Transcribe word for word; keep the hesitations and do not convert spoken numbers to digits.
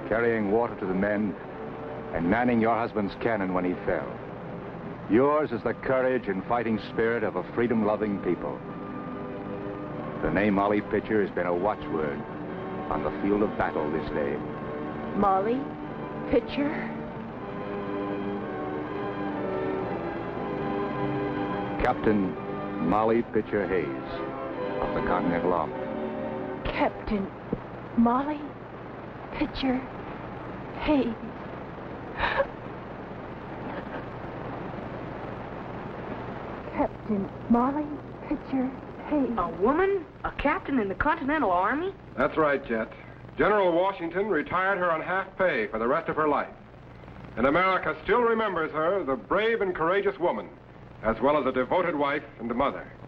carrying water to the men and manning your husband's cannon when he fell. Yours is the courage and fighting spirit of a freedom-loving people. The name Molly Pitcher has been a watchword on the field of battle this day. Molly Pitcher? Captain Molly Pitcher Hayes of the Continental Army. Captain Molly Pitcher Hayes. Captain Molly Pitcher Hayes. A woman? A captain in the Continental Army? That's right, Jet. General Washington retired her on half pay for the rest of her life. And America still remembers her, the brave and courageous woman, as well as a devoted wife and mother.